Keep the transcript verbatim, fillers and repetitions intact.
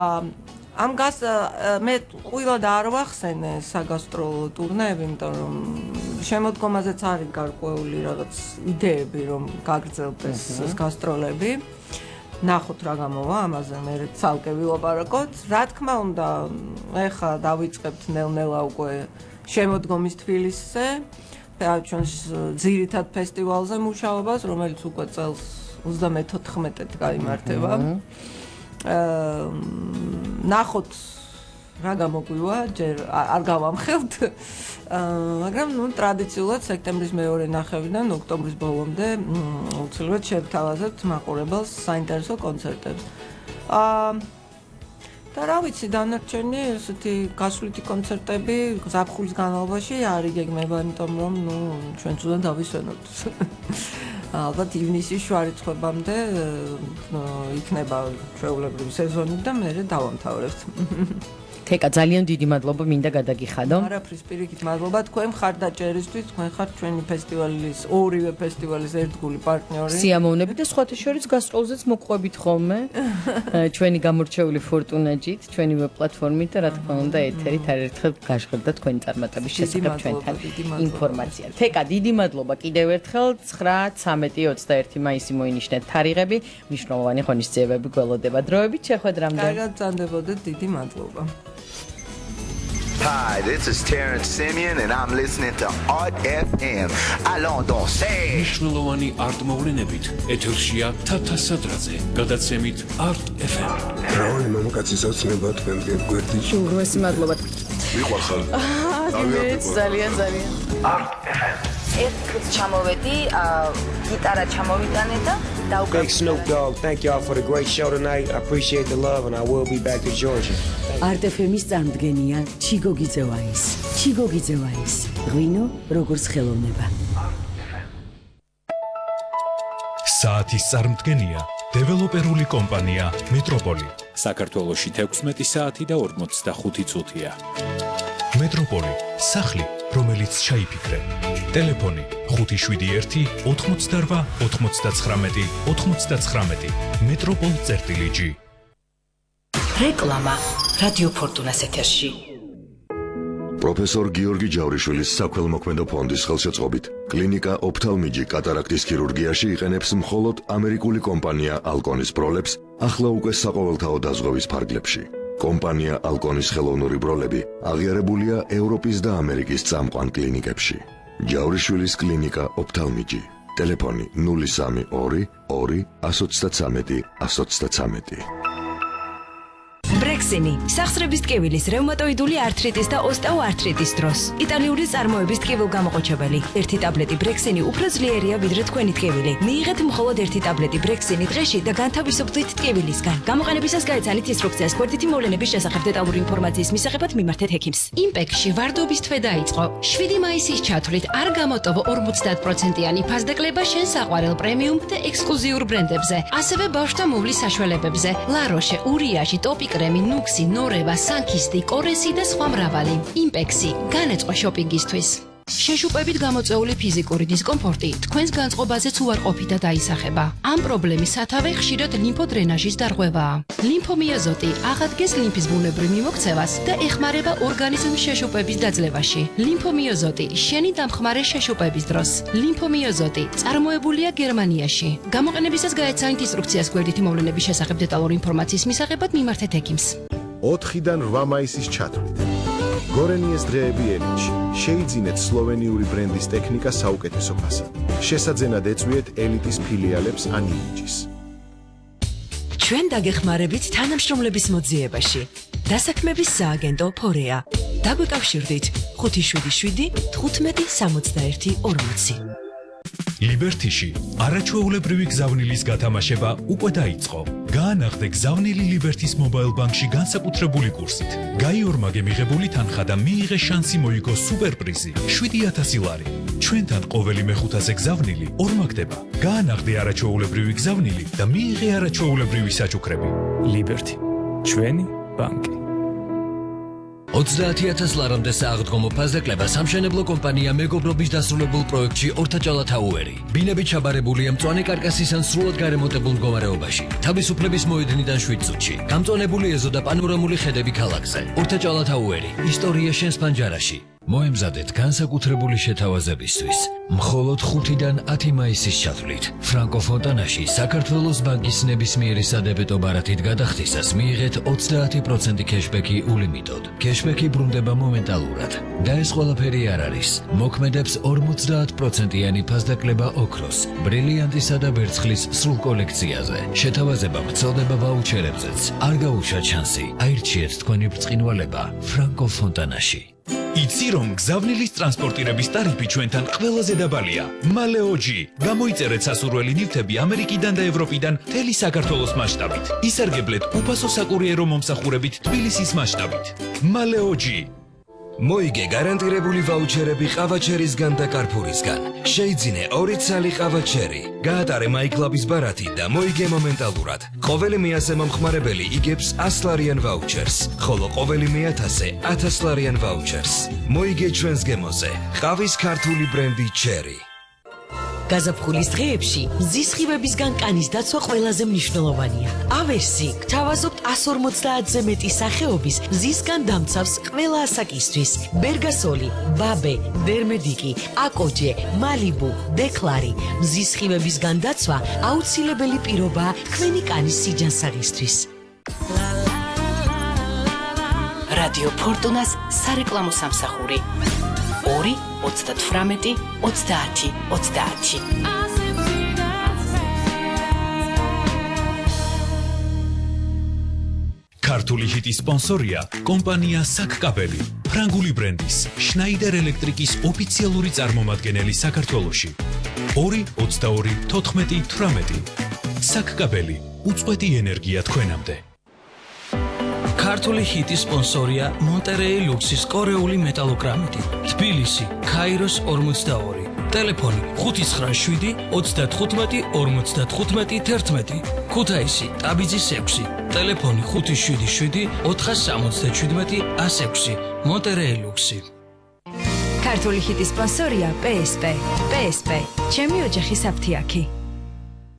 ამ გას მე ყვილად არ ვახსენე საგასტროლო ტურნეები, იმიტომ რომ შემოდგომაზეც არის გარკვეული რაღაც იდეები, რომ გაგრძელდეს გასტროლები. ნახოთ რა გამოვა ამაზე, მე ცალკე ვილაპარაკოთ. რა თქმა უნდა, ეხლა დავიწყებთ ნელ-ნელა უკვე შემოდგომის თბილისზე, ჩვენს ძირითად ფესტივალზე მუშაობას, რომელიც უკვე წელს ოცდამეთოთხმეტად გაიმართება. ნახოთ რა გამოგვივა, ჯერ არ გავამხელთ, მაგრამ ნუ ტრადიციულად სექტემბრის მეორე ნახევრიდან ოქტომბრის ბოლომდე უცილებლად შევთავაზებთ მაყურებელს საინტერესო კონცერტებს. და რა ვიცი, დანარჩენი ესეთი გასვლითი კონცერტები ზაფხულის განმავლობაში არ იგეგმება, იმიტომ რომ ნუ ჩვენც უნდა დავისვენოთ. ალბათ ივნისის შუა რიცხვებამდე იქნება ჩვეულებრივი სეზონი და მე დავამთავრებთ. თეკა ძალიან დიდი მადლობა მინდა გადაგიხადო. არაფრის პირიქით მადლობა თქვენ ხართ დაჭერისთვის, თქვენ ხართ ჩვენი ფესტივალის, ორივე ფესტივალის ერთგული პარტნიორი. სიამოვნებით და სხვათა შორის გასტროლზეც მოყვებით ხოლმე. ჩვენი გამორჩეული ფორტუნაჯით, ჩვენი ვებ პლატფორმით და რა თქმა უნდა ეთერით არერთხელ გაჟღერდა თქვენი წარმატების შესახებ ჩვენთან ინფორმაცია. თეკა დიდი მადლობა კიდევ ერთხელ ცხრა ცამეტი ოცდაერთი მაისი მოინიშნეთ თარიღები, მნიშვნელოვანი ღონისძიებები გველოდება დროებით შეხვედრამდე. კარგად ბრძანდებოდეთ, დიდი მადლობა. Hi, this is Terrence Simeon and I'm listening to Art F M. Allons danser. მნიშვნელოვანი არტ მოვლენებით ეთერშია თათა სადრაძე, გადაცემით Art F M. რავი მამაკაცის ოცნება თქვენგან გვერდით. უგროსი მადლობა. მიყვარხარ. აა, ძალიან ძალიან. Art F M. ერთ წუთს ჩამოვედი, გიტარა ჩამოვიტანე და Big Snoop Dogg, thank y'all for the great show tonight. I appreciate the love and I will be back to Georgia. Art F M-ის წარმოდგენია ჩიგო გიძევაის. ჩიგო გიძევაის. ღვინო როგორც ხელოვნება. საათის წარმოდგენია დეველოპერული კომპანია მეტროპოლი. საქართველოში თექვსმეტი საათი და ორმოცდახუთი წუთია. მეტროპოლი, სახლი, რომელიც ჩაიფიქრე. ტელეფონი ხუთი შვიდი ერთი ოთხმოცდარვა ოთხმოცდაცხრამეტი ოთხმოცდაცხრამეტი. მეტროპოლ წერტილი ჯი. რეკლამა რადიო ფორტუნას ეთერში. პროფესორ გიორგი ჯავრიშვილის საქველმოქმედო ფონდის ხელშეწყობით კლინიკა ოფთალმიჯი კატარაქტის ქირურგიაში იყენებს მხოლოდ ამერიკული კომპანია ალკონის ბროლებს, ახლა უკვე საყოველთაო დაზღვევის ფარგლებში. კომპანია ალკონის ხელოვნური ბროლები აღიარებულია ევროპის და ამერიკის წამყვან კლინიკებში. ჯავრიშვილის კლინიკა ოფთალმიჯი. ტელეფონი ნული სამი ორი ორი ათს ოცდაცამეტი ათს ოცდაცამეტი. ბრექსინი სახსრების ტკივილის, რევმატოიდული ართრიტის და ოსტეოართრიტის დროს. იტალიური წარმოების ტკივილგამოყოჩებელი. ერთი ტაბლეტი ბრექსინი უფრო ძლიერია ვიდრე თქვენი ტკივილი. მიიღეთ მხოლოდ ერთი ტაბლეტი ბრექსინი დღეში და განთავისუფლდით ტკივილისგან. გამოყენებისას გაეცანით ინსტრუქციას გვერდითი მოვლენების შესახებ დეტალური ინფორმაციის მისაღებად მიმართეთ ექიმს. იმპექში ვარდობის თვე დაიწყო. შვიდი მაისის ჩათვლით არ გამოტოვო ორმოცდაათ პროცენტიანი ფასდაკლება შენ საყვარელ პრემიუმ და ექსკლუზიურ ბრენდებზე, ასევე ბავშვთა მოვლის საშუალებებზე. ლაროშე, ურიაში, ტოპი კრემი, ნუქსი, ნორევა, სანქისტი, კორესი და სხვა მრავალი. იმპექსი განეწყო შოპინგისთვის. შეშუპებით გამოწვეული ფიზიკური დისკომფორტი თქვენს განწყობაზეც უარყოფითად დაისახება. ამ პრობლემის სათავე ხშირად ლიმფოდრენაჟის დარღვევაა. ლიმფომიოზოტი აღადგენს ლიმფის ბუნებრივ მიმოქცევას და ეხმარება ორგანიზმის შეშუპების დაძლევაში. ლიმფომიოზოტი შენი დამხმარე შეშუპების დროს. ლიმფომიოზოტი წარმოებულია გერმანიაში. გამოყენებისას გაეცანით ინსტრუქციას გვერდითი მოვლენების შესახებ დეტალური ინფორმაციის მისაღებად მიმართეთ ექიმს. ოთხიდან რვა მაისის ჩათვლით. გორენიეს დღეები ელიტში. შეიძინეთ სლოვენიური ბრენდის ტექნიკა საუკეთესო ფასად. შესაძენად ეწვიეთ ელიტის ფილიალებს ან იმიჯის. ჩვენ დაგეხმარებით თანამშრომლების მოძიებაში. დასაქმების სააგენტო ფორეა. დაგვეკავშირდით ხუთი შვიდი შვიდი თხუთმეტი სამოცდაერთი ორმოცი. ლიბერთიში არაჩვეულებრივი გზავნილის გათამაშება უკვე დაიწყო. გაანახდე გზავნილი ლიბერთის მობაილ ბანკში განსაკუთრებული კურსით. გაიორმაგე მიღებული თანხა და მიიღე შანსი მოიგო სუპერპრიზი შვიდი ათასი ლარი. ჩვენთან ყოველი მეხუთაზე გზავნილი ორმაგდება. გაანახდე არაჩვეულებრივი გზავნილი და მიიღე არაჩვეულებრივი საჩუქრები. ლიბერთი, ჩვენი ბანკი. ოცდაათი ათას ლარამდე სააღდგომო ფასდაკლება სამშენებლო კომპანია მეგობრობის დასრულებულ პროექტში ორთაჭალათაუერი. ბინები ჩაბარებულია მწვანე კარკასის ან სრულად გარემონტებულ მდგომარეობაში. თავისუფლების მოედნიდან შვიდ წუთში. გამწვანებული ეზო და პანორამული ხედები ქალაქზე. ორთაჭალათაუერი. ისტორია შენს პანჯარაში. მოემზადეთ განსაკუთრებული შეთავაზებისთვის. მხოლოდ ხუთიდან ათი მაისის ჩათვლით. ფრანკო ფონტანაში საქართველოს ბანკის ნებისმიერი სადებეტო ბარათით გადახდისას მიიღეთ ოცდაათი პროცენტი კეშბექი ულიმიტოდ. კეშბექი ბრუნდება მომენტალურად. და ეს ყველაფერი არ არის. მოქმედებს ორმოცდაათ პროცენტიანი ფასდაკლება ოქროს, ბრილიანტისა და ვერცხლის სრულ კოლექციაზე. შეთავაზება ვრცელდება ვაუჩერებზეც. არ გაუშვათ შანსი. აირჩიეთ თქვენი ბრწყინვალება ფრანკო ფონტანაში. იცი რომ გზავნილის ტრანსპორტირების ტარიფი ჩვენთან ყველაზე დაბალია. მალეოჯი. გამოიწერეთ სასურველი ნივთები ამერიკიდან და ევროპიდან მთელი საქართველოს მასშტაბით. ისარგებლეთ უფასო საკურიერო მომსახურებით თბილისის მასშტაბით. მალეოჯი. მოიგე გარანტირებული ვაუჩერები ყავაჩერისგან და კარფურისგან. შეიძინე ორი ცალი ყავაჩერი. გაატარე მაიკლაბის ბარათი და მოიგე მომენტალურად. ყოველი მეათე მომხმარებელი იგებს ასი ლარიან ვაუჩერს, ხოლო ყოველი მეათასე ათას ლარიან ვაუჩერს. მოიგე ჩვენს გემოზე. ყავის ქართული ბრენდი ჩერი. გაზაფხულის დღეებში მზის სხივებისგან კანის დაცვა ყველაზე მნიშვნელოვანია. ავერსი გთავაზობთ εκατს ორმოცდაათზე მეტი სახეობის მზისგან დამცავს ყველა ასაკისთვის. ბერგასოლი, ბაბე, დერმედიკი, აკოჯე, მალიბუ, დეკლარი. მზის სხივებისგან დაცვა აუცილებელი პირობაა თქვენი კანის სიჯანსაღისთვის. რადიო ფორტუნას სარეკლამო სამსახური. ორი ოცდათვრამეტი ოცდაათი ოცდაათი. ქართული ჰიტის სპონსორია კომპანია საკკაბელი, ფრანგული ბრენდის შნაიდერ ელექტრიკის ოფიციალური წარმომადგენელი საქართველოში. ორი ოცდაორი თოთხმეტი თვრამეტი. საკკაბელი, უწყვეტი ენერგია თქვენამდე. ქართული ჰიტის სპონსორია მონტერეი ლუქსის კორეული მეტალოგრამიტი, თბილისი, ქაიროს ორმოცდაორი. ტელეფონი ხუთი ცხრა შვიდი ოცდათხუთმეტი ორმოცდათხუთმეტი თერთმეტი. ქუთაისი, ტაბიძის ექვსი. ტელეფონი ხუთი შვიდი შვიდი ოთხასამოცდაშვიდმეტი ასი ექვსი. მონტერეი ლუქსი. ქართული ჰიტის სპონსორია პე ეს პე. პე ეს პე. ჩემი ოჯახის აფთიაქი.